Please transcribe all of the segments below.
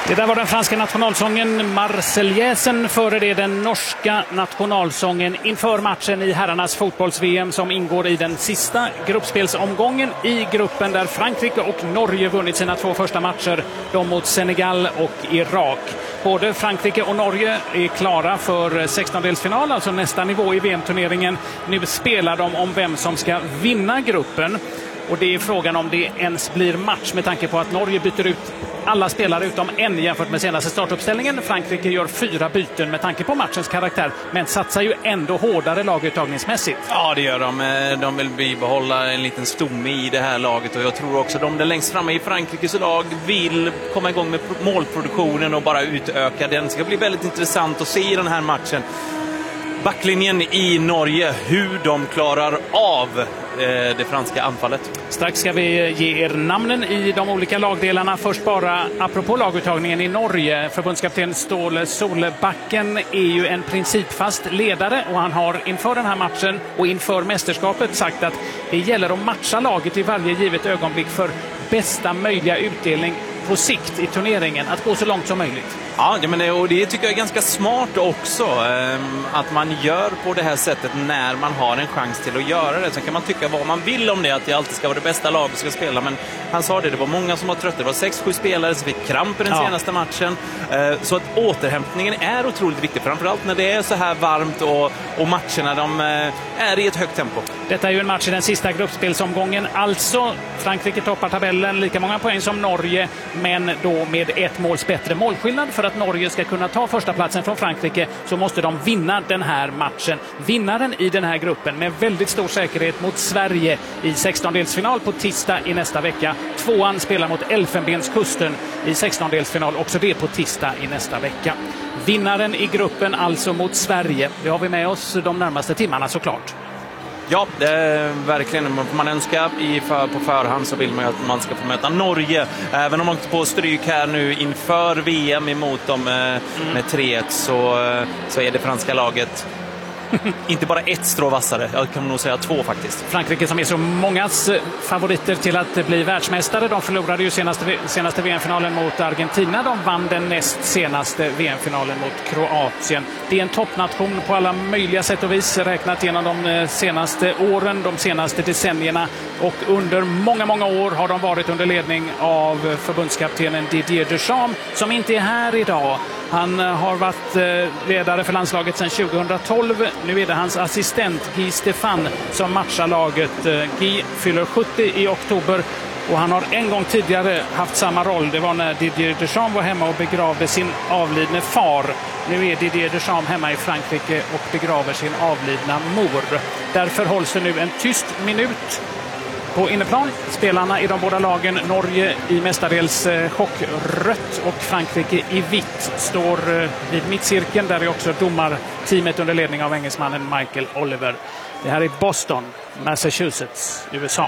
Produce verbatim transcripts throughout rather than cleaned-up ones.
Det där var den franska nationalsången Marseillaisen, före det den norska nationalsången inför matchen i herrarnas fotbolls-V M som ingår i den sista gruppspelsomgången i gruppen där Frankrike och Norge vunnit sina två första matcher, de mot Senegal och Irak. Både Frankrike och Norge är klara för sextondelsfinal, alltså nästa nivå i V M-turneringen. Nu spelar de om vem som ska vinna gruppen. Och det är frågan om det ens blir match med tanke på att Norge byter ut alla spelare utom en jämfört med senaste startuppställningen. Frankrike gör fyra byten med tanke på matchens karaktär, men satsar ju ändå hårdare laguttagningsmässigt. Ja, det gör de. De vill bibehålla en liten stomme i det här laget och jag tror också de där längst framme i Frankrikes lag vill komma igång med målproduktionen och bara utöka den. Det ska bli väldigt intressant att se i den här matchen. Backlinjen i Norge, hur de klarar av eh, det franska anfallet. Strax ska vi ge er namnen i de olika lagdelarna. Först bara, apropå laguttagningen i Norge. Förbundskapten Ståle Solbakken är ju en principfast ledare och han har inför den här matchen och inför mästerskapet sagt att det gäller att matcha laget i varje givet ögonblick för bästa möjliga utdelning på sikt i turneringen, att gå så långt som möjligt. Ja, men det, och det tycker jag är ganska smart också, um, att man gör på det här sättet när man har en chans till att göra det. Så kan man tycka vad man vill om det, att det alltid ska vara det bästa laget som ska spela, men han sa det, det var många som var trötta, det var sex sju spelare som fick kramp i den ja. senaste matchen, uh, så att återhämtningen är otroligt viktig, framförallt när det är så här varmt och, och matcherna de uh, är i ett högt tempo. Detta är ju en match i den sista gruppspelsomgången, alltså Frankrike toppar tabellen, lika många poäng som Norge, men då med ett måls bättre målskillnad. För att Norge ska kunna ta första platsen från Frankrike så måste de vinna den här matchen. Vinnaren i den här gruppen med väldigt stor säkerhet mot Sverige i sextondelsfinal på tisdag i nästa vecka. Tvåan spelar mot Elfenbenskusten i sextondelsfinal, också det på tisdag i nästa vecka. Vinnaren i gruppen alltså mot Sverige. Det har vi med oss de närmaste timmarna såklart. Ja, det är verkligen. Man önskar i för, på förhand så vill man ju att man ska få möta Norge. Även om man inte på stryk här nu inför V M emot dem eh, mm. med tre ett så, så är det franska laget inte bara ett strå vassare, jag kan nog säga två faktiskt. Frankrike som är så mångas favoriter till att bli världsmästare. De förlorade ju senaste, senaste V M-finalen mot Argentina. De vann den näst senaste V M-finalen mot Kroatien. Det är en toppnation på alla möjliga sätt och vis räknat genom de senaste åren, de senaste decennierna. Och under många, många år har de varit under ledning av förbundskaptenen Didier Deschamps som inte är här idag. Han har varit ledare för landslaget sedan tjugohundratolv. Nu är det hans assistent Guy Stéphane som matchar laget. Guy fyller sjuttio i oktober och han har en gång tidigare haft samma roll. Det var när Didier Deschamps var hemma och begravde sin avlidne far. Nu är Didier Deschamps hemma i Frankrike och begraver sin avlidna mor. Därför hålls det nu en tyst minut på inneplan. Spelarna i de båda lagen, Norge i mestadels eh, chockrött och Frankrike i vitt, står eh, vid mittcirkeln. Där är också domarteamet under ledning av engelsmannen Michael Oliver. Det här är Boston, Massachusetts, U S A.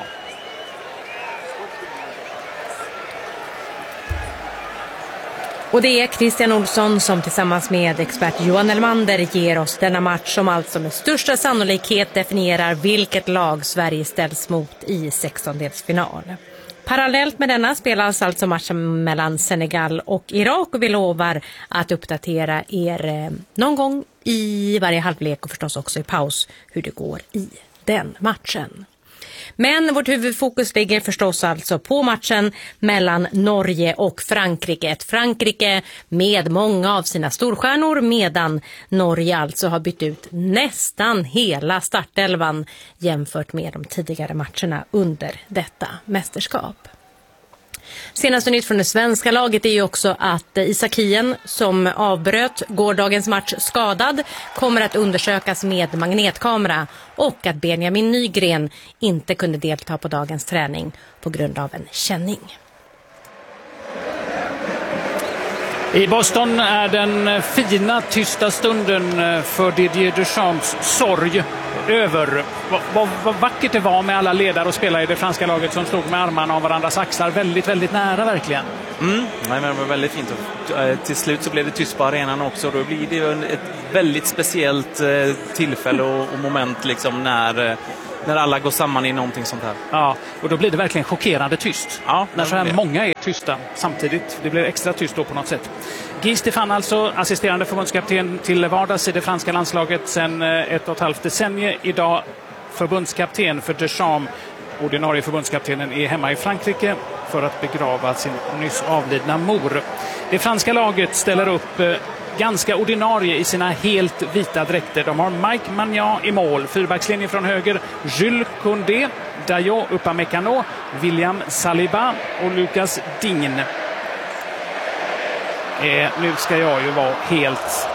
Och det är Christian Olsson som tillsammans med expert Johan Elmander ger oss denna match som alltså med största sannolikhet definierar vilket lag Sverige ställs mot i sextondelsfinal. Parallellt med denna spelas alltså matchen mellan Senegal och Irak och vi lovar att uppdatera er någon gång i varje halvlek och förstås också i paus hur det går i den matchen. Men vårt huvudfokus ligger förstås alltså på matchen mellan Norge och Frankrike. Ett Frankrike med många av sina storstjärnor medan Norge alltså har bytt ut nästan hela startelvan jämfört med de tidigare matcherna under detta mästerskap. Senaste nytt från det svenska laget är ju också att Isak Hien som avbröt gårdagens match skadad kommer att undersökas med magnetkamera och att Benjamin Nygren inte kunde delta på dagens träning på grund av en känning. I Boston är den fina tysta stunden för Didier Deschamps sorg över. Vad, vad, vad vackert det var med alla ledare och spelare i det franska laget som stod med armarna om varandras axlar. Väldigt, väldigt nära verkligen. Mm, nej, men det var väldigt fint. Och till slut så blev det tyst på arenan också. Då blir det ett väldigt speciellt tillfälle och, och moment liksom när när alla går samman i någonting sånt här. Ja, och då blir det verkligen chockerande tyst. Ja, när så här det. många är tysta samtidigt. Det blir extra tyst då på något sätt. Guy Stéphane alltså, assisterande förbundskapten till vardags i det franska landslaget sedan ett och ett halvt decennium. Idag förbundskapten för Deschamps. Ordinarie förbundskaptenen är hemma i Frankrike för att begrava sin nyss avlidna mor. Det franska laget ställer upp eh, ganska ordinarie i sina helt vita dräkter. De har Mike Maignan i mål, fyrbackslinje från höger, Jules Koundé, Dayot Upamecano, William Saliba och Lucas Digne. Eh, nu ska jag ju vara helt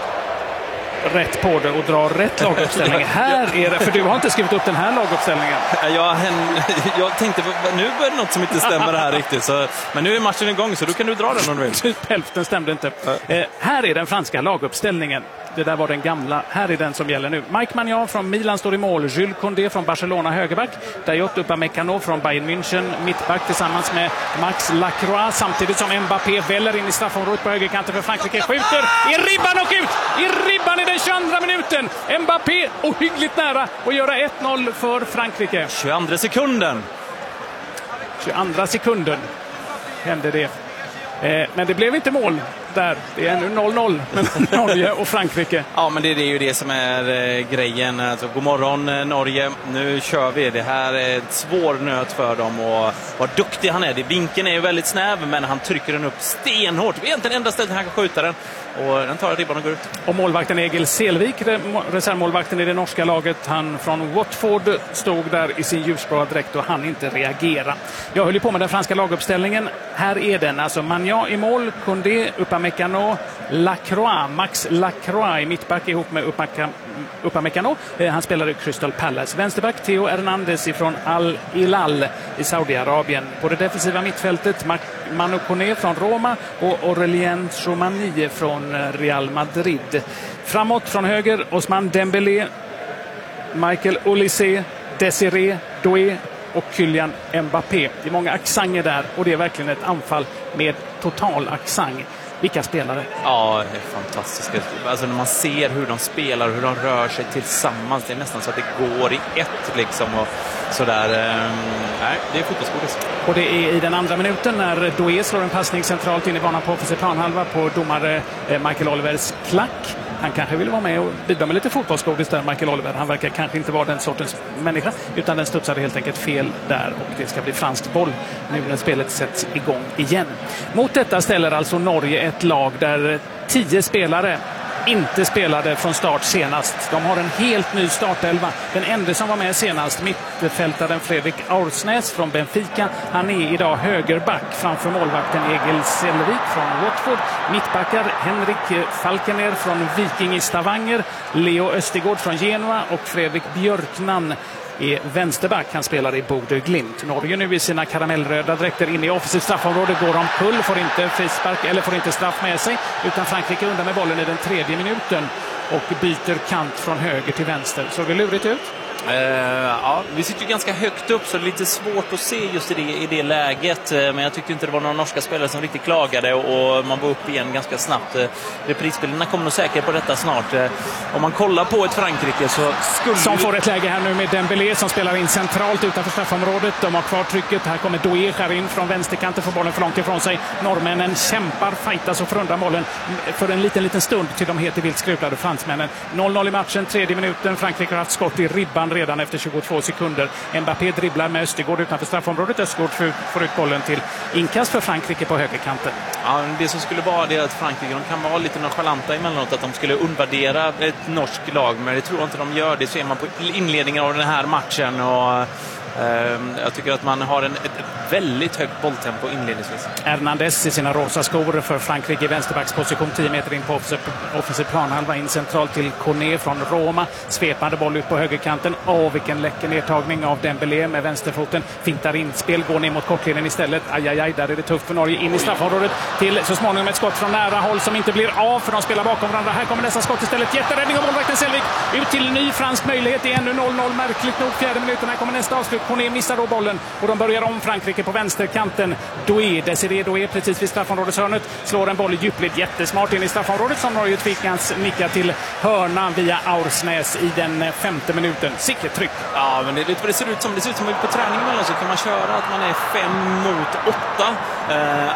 rätt på det och dra rätt laguppställning. Här är det, för du har inte skrivit upp den här laguppställningen. Jag, jag tänkte, nu börjar det något som inte stämmer här riktigt. Så, men nu är matchen igång så då kan du dra den om du vill. Typ hälften stämde inte. Eh, här är den franska laguppställningen. Det där var den gamla. Här är den som gäller nu. Mike Maignan från Milan står i mål. Jules Koundé från Barcelona högerback. Dayot Upamecano från Bayern München mittback tillsammans med Max Lacroix. Samtidigt som Mbappé väller in i straffområdet på högerkanten för Frankrike. Skjuter i ribban och ut! I ribban i den tjugoandra minuten. Mbappé ohyggligt nära att göra ett noll för Frankrike. tjugoandra sekunden. tjugoandra sekunden hände det. Eh, men det blev inte mål där. Det är nu noll noll mellan Norge och Frankrike. Ja, men det, det är ju det som är eh, grejen. Alltså, god morgon eh, Norge. Nu kör vi. Det här är ett svår nöt för dem och vad duktig han är. Det, vinkeln är ju väldigt snäv men han trycker den upp stenhårt. Det är egentligen enda stället han kan skjuta den. Och den tar ribban och går ut. Och målvakten Egil Selvik, reservmålvakten i det norska laget, han från Watford stod där i sin ljusblå dräkt och han inte reagera. Jag höll ju på med den franska laguppställningen. Här är den. Alltså Maignan i mål, Koundé, Upamecano, Lacroix, Max Lacroix i mittback ihop med Upamecano. Han spelar i Crystal Palace. Vänsterback Theo Hernandez ifrån Al Hilal i Saudiarabien. På det defensiva mittfältet Manu Koné från Roma och Aurélien Tchouameni från Real Madrid. Framåt från höger Ousmane Dembélé, Michael Olise, Desiré Doué och Kylian Mbappé. Det är många accenter där och det är verkligen ett anfall med total accent. Vilka spelare? Ja, det är fantastiskt. Alltså när man ser hur de spelar, hur de rör sig tillsammans, det är nästan så att det går i ett liksom och sådär. Um, nej, det är fotbollsgodis. Och det är i den andra minuten när Doué slår en passning centralt in i banan på offensiv planhalva på domare Michael Olivers klack. Han kanske vill vara med och bidra med lite fotbollsgodis där, Michael Oliver. Han verkar kanske inte vara den sortens människa, utan den studsade helt enkelt fel där och det ska bli fransk boll nu när spelet sätts igång igen. Mot detta ställer alltså Norge ett lag där tio spelare inte spelade från start senast. De har en helt ny startelva. Den enda som var med senast, mittfältaren Fredrik Aursnäs från Benfica. Han är idag högerback framför målvakten Egil Selvik från Watford. Mittbackar Henrik Falkener från Viking i Stavanger, Leo Östigård från Genoa och Fredrik Björknan är vänsterback. Han spelar i Bodø Glimt. Norge nu i sina karamellröda dräkter in i offensivt straffområde. Går om kull, får inte frispark eller får inte straff med sig. Utan Frankrike undan med bollen i den tredje minuten och byter kant från höger till vänster. Såg det lurigt ut? Uh, ja, vi sitter ju ganska högt upp så det är lite svårt att se just i det, i det läget. Uh, men jag tyckte inte det var några norska spelare som riktigt klagade och, och man var upp igen ganska snabbt. Uh, Reprisspelarna kommer nog säkert på detta snart. Uh, om man kollar på ett Frankrike så skulle... Som får ett läge här nu med Dembélé som spelar in centralt utanför straffområdet. De har kvar trycket. Här kommer Doué skär in från vänsterkanten, får bollen för långt ifrån sig. Norrmännen kämpar, fightas och förundrar bollen för en liten, liten stund till de heter vilt skruvlade fransmännen. noll noll i matchen, tredje minuten. Frankrike har haft skott i ribban redan efter tjugotvå sekunder. Mbappé dribblar med Östigård utanför straffområdet. Östigård får ut bollen till inkast för Frankrike på högerkanten. Ja, det som skulle vara det är att Frankrike de kan vara lite nonchalanta emellanåt, att de skulle undvärdera ett norskt lag, men det tror jag inte de gör. Det ser man på inledningen av den här matchen och jag tycker att man har en, ett väldigt högt bolltempo inledningsvis. Hernandez i sina rosa skor för Frankrike i vänsterbacksposition tio meter in på offensiv planhalva in centralt till Koné från Roma. Svepande boll ut på högerkanten. Åh, vilken läcker nedtagning av Dembélé med vänsterfoten. Fintar in spel, går ner mot kortlinjen istället. Ajajaj, där är det tufft för Norge. In i straffområdet till så småningom ett skott från nära håll som inte blir av för de spelar bakom varandra. Här kommer nästa skott istället. Jätteräddning av målvakten Selvik. Ut till ny fransk möjlighet. Det är ännu noll noll. Märkligt nog fjärde minuten. Här kommer nästa avslut. Koné missar då bollen och de börjar om Frankrike läge på vänsterkanten. Doué, Desiré Doué precis vid straffområdeshörnet. Slår en boll i djupled jättesmart in i straffområdet som Norge tvingas nicka till hörna via Aursnäs i den femte minuten. Sicket tryck. Ja, men det är lite vad det ser ut som. Det ser ut som på träningen mellan så kan man köra att man är fem mot åtta. Eh,